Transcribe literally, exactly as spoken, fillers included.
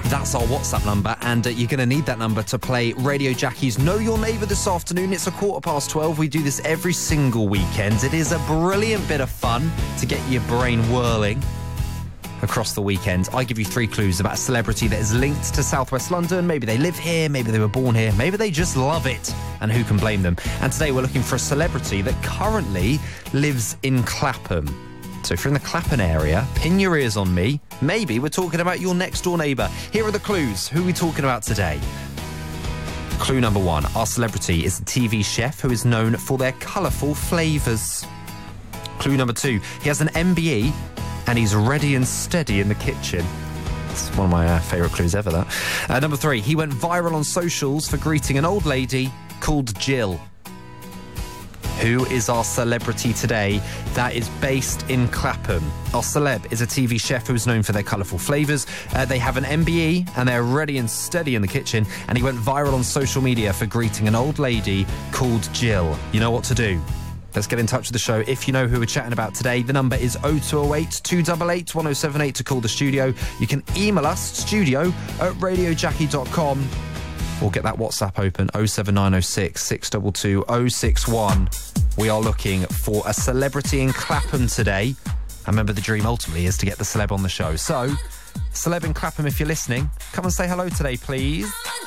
That's our WhatsApp number, and uh, you're going to need that number to play Radio Jackie's Know Your Neighbour this afternoon. It's a quarter past twelve. We do this every single weekend. It is a brilliant bit of fun to get your brain whirling across the weekend. I give you three clues about a celebrity that is linked to Southwest London. Maybe they live here, maybe they were born here, maybe they just love it, and who can blame them? And today we're looking for a celebrity that currently lives in Clapham. So if you're in the Clapham area, pin your ears on me. Maybe we're talking about your next door neighbour. Here are the clues. Who are we talking about today? Clue number one. Our celebrity is a T V chef who is known for their colourful flavours. Clue number two. He has an M B E and he's ready and steady in the kitchen. It's one of my uh, favourite clues ever, that. Uh, number three. He went viral on socials for greeting an old lady called Jill. Who is our celebrity today that is based in Clapham? Our celeb is a T V chef who is known for their colourful flavours. Uh, they have an M B E and they're ready and steady in the kitchen. And he went viral on social media for greeting an old lady called Jill. You know what to do. Let's get in touch with the show if you know who we're chatting about today. The number is oh two oh eight, two eight eight, one oh seven eight to call the studio. You can email us, studio at radio jackie dot com. Or get that WhatsApp open, oh seven nine oh six, six two two, oh six one. We are looking for a celebrity in Clapham today. And remember, the dream ultimately is to get the celeb on the show. So, celeb in Clapham, if you're listening, come and say hello today, please.